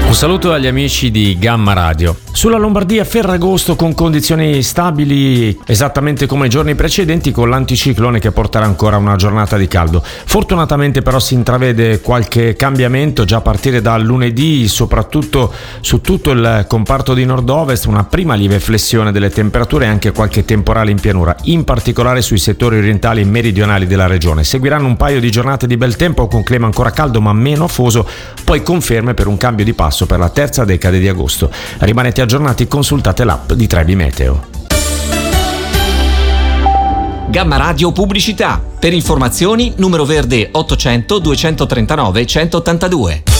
Un saluto agli amici di Gamma Radio. Sulla Lombardia Ferragosto con condizioni stabili esattamente come i giorni precedenti, con l'anticiclone che porterà ancora una giornata di caldo. Fortunatamente però si intravede qualche cambiamento già a partire dal lunedì, soprattutto su tutto il comparto di nord-ovest, una prima lieve flessione delle temperature e anche qualche temporale in pianura, in particolare sui settori orientali e meridionali della regione. Seguiranno un paio di giornate di bel tempo con clima ancora caldo ma meno afoso, poi conferme per un cambio di passo per la terza decade di agosto. Rimanete aggiornati, consultate l'app di Trebi Meteo. Gamma Radio Pubblicità. Per informazioni numero verde 800 239 182.